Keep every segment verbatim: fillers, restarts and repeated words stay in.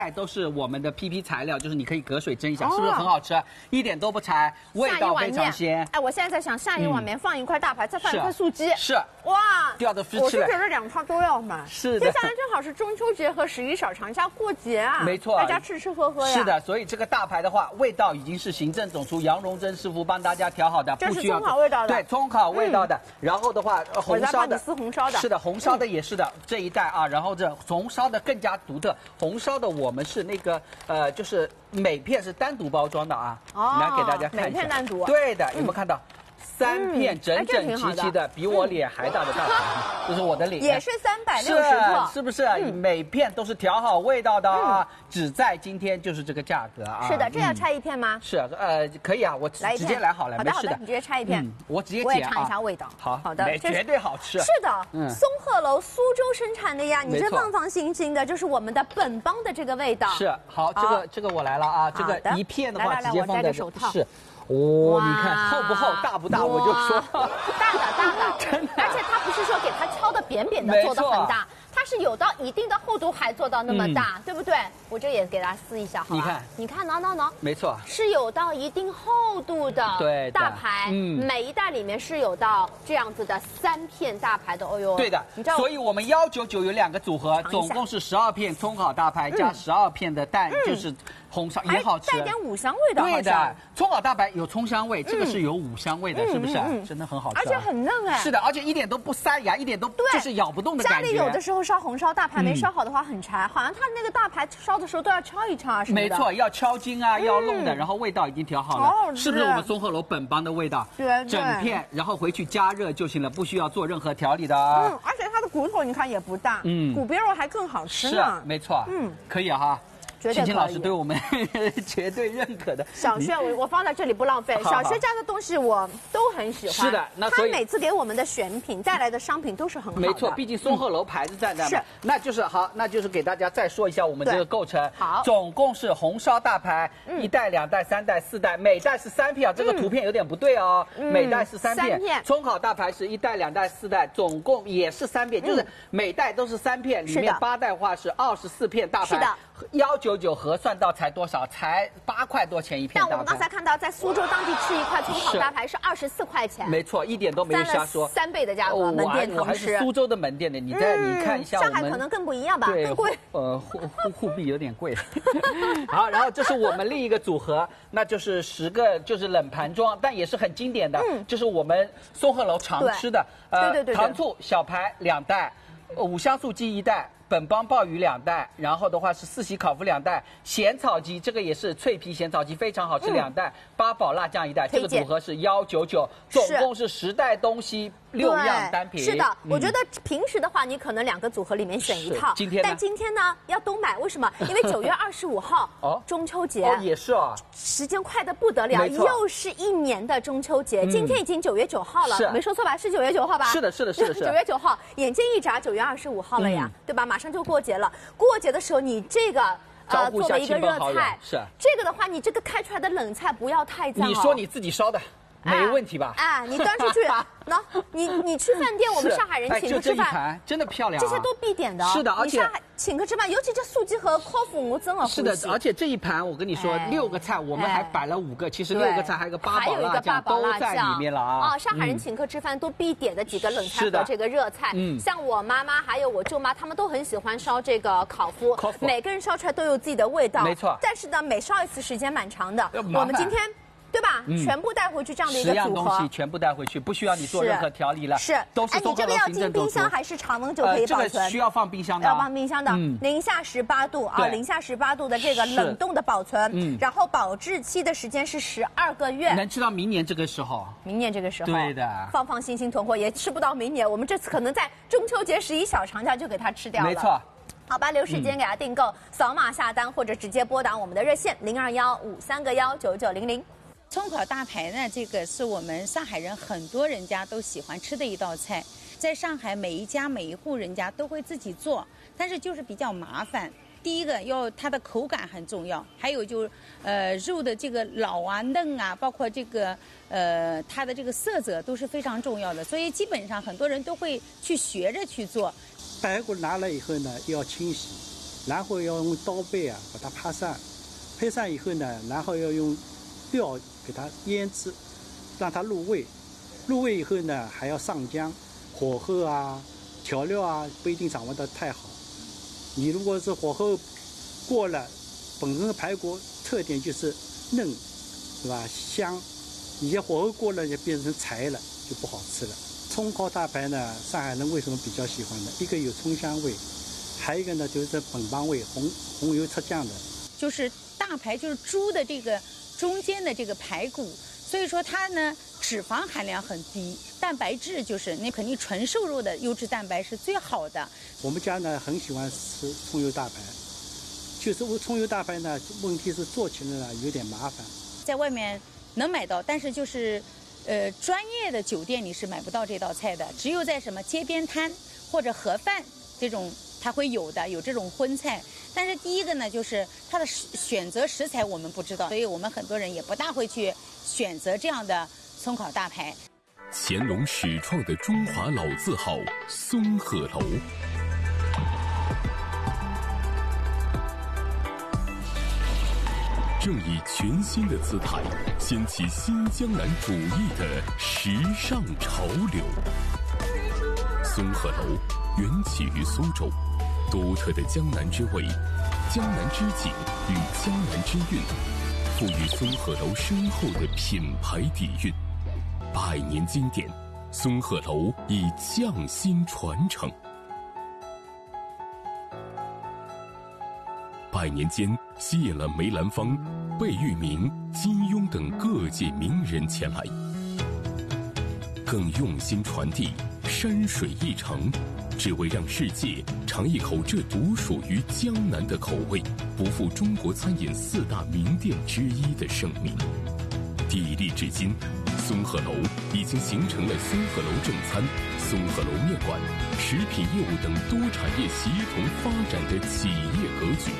都是我们的 P P 材料，就是你可以隔水蒸一下，是不是很好吃？一点都不柴，味道非常鲜。 哎，我现在在想，下一碗面放一块大排，再放一块素鸡， 是哇， 掉的飞起来。我是觉得两套都要买。 是的， 接下来正好是中秋节和十一小长假过节啊， 没错， 大家吃吃喝喝呀。 是的，所以这个大排的话，味道已经是行政总厨杨荣珍师傅帮大家调好的， 这是葱烤味道的， 对，葱烤味道的。然后的话，红烧的， 丝红烧的， 是的，红烧的也是的，这一袋啊，然后这红烧的更加独特，红烧的我们是那个。呃，就是每片是单独包装的啊， 哦， 来给大家看一下， 每片单独， 对的，有没有看到？三片整整齐齐的，比我脸还大的大排，这是我的脸， 也是三百六十克， 是不是？每片都是调好味道的啊，只在今天就是这个价格啊。 是的，这要拆一片吗？ 是，呃，可以啊，我直接来好了， 没事的，你直接拆一片， 我直接我也尝一下味道。 好好的， 绝对好吃。 是的，松鹤楼苏州生产的呀，你这放放心心的，就是我们的本帮的这个味道。 是，好，这个这个我来了啊，这个一片的话直接放在是。哦，你看厚不厚，大不大，我就说大的大的，真的，而且它不是说给它敲的扁扁的，做的很大，它是有到一定的厚度，还做到那么大，对不对？我这也给它撕一下，好吧？ 你看， 你看，挠挠挠， 没错， 是有到一定厚度的， 对， 大排，嗯，每一袋里面是有到这样子的三片大排的，哦呦， 对的，你知道，所以我们幺九九有两个组合，总共是十二片葱烤大排加十二片的蛋，就是红烧也好吃， 带点五香味道， 对的，葱烤大排有葱香味，这个是有五香味的，是不是？真的很好吃， 而且很嫩哎， 是的，而且一点都不塞牙，一点都就是咬不动的感觉。 家里有的时候烧红烧大排没烧好的话很柴，好像它那个大排烧的时候都要敲一敲啊什么的。 没错，要敲筋啊，要弄的，然后味道已经调好了，是不是我们松鹤楼本帮的味道？ 对， 整片，然后回去加热就行了，不需要做任何调理的。 嗯，而且它的骨头你看也不大，嗯，骨边肉还更好吃呢。 是，没错，嗯，可以哈。青青老师对我们绝对认可的。 小薛，我我放在这里不浪费。小薛家的东西我都很喜欢。 是的，那所以他每次给我们的选品带来的商品都是很好的。 没错，毕竟松鹤楼牌子在那嘛。是，那就是好，那就是给大家再说一下我们这个构成。 好， 总共是红烧大排一袋、两袋、三袋、四袋，每袋是三片啊。这个图片有点不对哦，每袋是三片。葱烤大排是一袋、两袋、四袋，总共也是三片，就是每袋都是三片，里面八袋的话是二十四片大排。 是的。 幺九九核算到才多少？才八块多钱一片大排。 但我们刚才看到，在苏州当地吃一块葱烤大排是二十四块钱。 没错，一点都没有瞎说。 三倍的价格，门店我还是苏州的门店的，你再你看一下我们。 上海可能更不一样吧？ 对， 贵。 呃，沪沪沪币有点贵。好，然后这是我们另一个组合，那就是十个就是冷盘装，但也是很经典的，就是我们松鹤楼常吃的。 对对对。 糖醋小排两袋，五香素鸡一袋。本帮鲍鱼两袋，然后的话是四喜烤麸两袋，咸草鸡这个也是脆皮咸草鸡非常好吃两袋，八宝辣酱一袋，这个组合是幺九九，总共是十袋东西六样单品。 是的，我觉得平时的话你可能两个组合里面选一套， 今天但今天呢要都买，为什么？因为九月二十五号哦中秋节哦也是啊， 时间快得不得了，又是一年的中秋节，今天已经九月九号了，没说错吧？是九月九号吧？ 是的，是的，是的， 九月九号，眼见一眨九月二十五号了呀，对吧？马上就过节了，过节的时候你这个呃作为一个热菜， 是这个的话，你这个开出来的冷菜不要太脏哦。 你说你自己烧的。没问题吧？ 哎，你端出去，喏，你你去饭店，我们上海人请客吃饭， 真的漂亮， 这些都必点的。 是的，而且上海请客吃饭，尤其这素鸡和烤麸，我真的是的，而且这一盘我跟你说，六个菜我们还摆了五个，其实六个菜还有个八宝辣酱都在里面了啊！ 啊，上海人请客吃饭都必点的几个冷菜和这个热菜，嗯，像我妈妈还有我舅妈，他们都很喜欢烧这个烤麸，每个人烧出来都有自己的味道， 没错。 但是呢，每烧一次时间蛮长的，我们今天。对吧？嗯、全部带回去这样的一个组合， 十样东西全部带回去，不需要你做任何调理了。 是， 都是松鹤楼行政总厨。 哎，你这个要进冰箱还是常温就可以保存？ 呃、这个需要放冰箱的、 啊，要放冰箱的，嗯、零下十八度啊，零下十八度的这个冷冻的保存，嗯，然后保质期的时间是十二个月， 能吃到明年这个时候。 明年这个时候， 对的， 放放心心囤货也吃不到明年，我们这次可能在中秋节十一小长假就给它吃掉了。 没错。 好吧，留时间给它订购，嗯、扫码下单或者直接拨打我们的热线零二幺五三个幺九九零零。 葱烤大排呢，这个是我们上海人很多人家都喜欢吃的一道菜，在上海每一家每一户人家都会自己做，但是就是比较麻烦。第一个要它的口感很重要，还有就是呃肉的这个老啊嫩啊，包括这个呃它的这个色泽都是非常重要的，所以基本上很多人都会去学着去做。 白骨拿了以后呢，要清洗， 然后要用刀背啊把它拍散，拍散以后呢，然后要用料给它腌制，让它入味。入味以后呢，还要上浆，火候啊、调料啊不一定掌握得太好。你如果是火候过了，本身的排骨特点就是嫩，是吧？香。你这火候过了就变成柴了，就不好吃了。葱烤大排呢，上海人为什么比较喜欢呢？一个有葱香味，还有一个呢就是本帮味，红红油出酱的。 就是大排就是猪的这个中间的这个排骨，所以说它呢脂肪含量很低，蛋白质就是那肯定纯瘦肉的优质蛋白是最好的。 我们家呢很喜欢吃葱油大排，就是我葱油大排呢，问题是做起来呢有点麻烦， 在外面能买到，但是就是，呃，专业的酒店你是买不到这道菜的，只有在什么街边摊或者盒饭这种它会有的，有这种荤菜。但是第一个呢，就是它的选择食材我们不知道，所以我们很多人也不大会去选择这样的葱烤大排。 乾隆始创的中华老字号松鹤楼。正以全新的姿态掀起新江南主义的时尚潮流。松鹤楼缘起于苏州，独特的江南之味、江南之景与江南之韵，赋予松鹤楼深厚的品牌底蕴。百年经典，松鹤楼已匠心传承。百年间吸引了梅兰芳、贝聿铭、金庸等各界名人前来，更用心传递山水一程，只为让世界尝一口这独属于江南的口味，不负中国餐饮四大名店之一的盛名。砥砺至今，松鹤楼已经形成了松鹤楼正餐、松鹤楼面馆、食品业务等多产业协同发展的企业格局。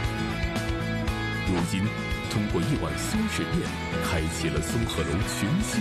如今，通过一碗松氏宴，开启了松鹤楼全新